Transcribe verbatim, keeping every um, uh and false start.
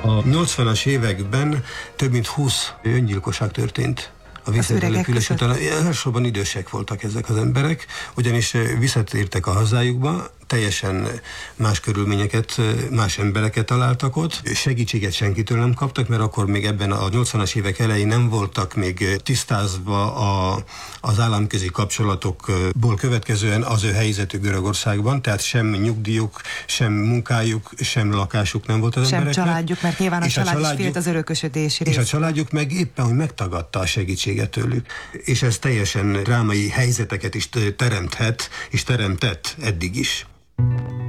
A nyolcvanas években több mint húsz öngyilkosság történt a visszatelepülésen. Elsősorban idősek voltak ezek az emberek, ugyanis visszatértek a hazájukba, teljesen más körülményeket, más embereket találtak ott. Segítséget senkitől nem kaptak, mert akkor még ebben a nyolcvanas évek elején nem voltak még tisztázva a, az államközi kapcsolatokból következően az ő helyzetük Görögországban, tehát sem nyugdíjuk, sem munkájuk, sem lakásuk nem volt az sem embereknek. Sem családjuk, mert nyilván a, és család a családjuk, is félt az örökösödési És rész. a családjuk meg éppen, hogy megtagadta a segítséget tőlük. És ez teljesen drámai helyzeteket is teremthet, és teremtett eddig is.